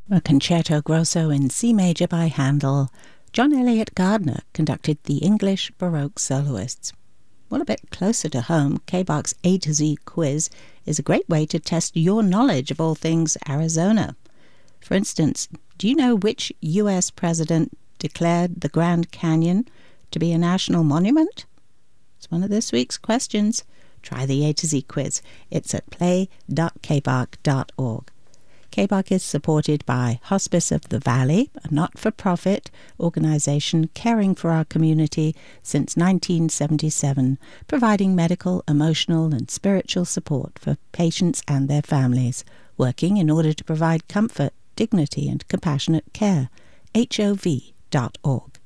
A concerto grosso in C major by Handel. John Eliot Gardiner conducted the English Baroque soloists. Well, a bit closer to home, K-Bach's A to Z quiz is a great way to test your knowledge of all things Arizona. For instance, do you know which U.S. president declared the Grand Canyon to be a national monument? It's one of this week's questions. Try the A to Z quiz. It's at play.kbach.org. K-Bach is supported by Hospice of the Valley, a not-for-profit organization caring for our community since 1977, providing medical, emotional, and spiritual support for patients and their families, working in order to provide comfort, dignity, and compassionate care. HOV.org.